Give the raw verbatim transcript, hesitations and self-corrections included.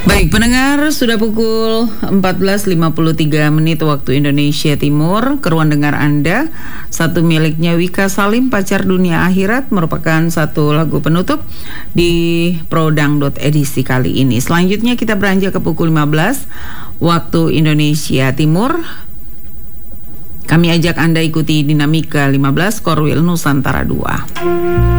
Baik pendengar, sudah pukul empat belas lima puluh tiga menit waktu Indonesia Timur. Keruan dengar Anda, satu miliknya Wika Salim, Pacar Dunia Akhirat, merupakan satu lagu penutup di Prodangdut edisi kali ini. Selanjutnya kita beranjak ke pukul lima belas waktu Indonesia Timur. Kami ajak Anda ikuti Dinamika lima belas Korwil Nusantara dua.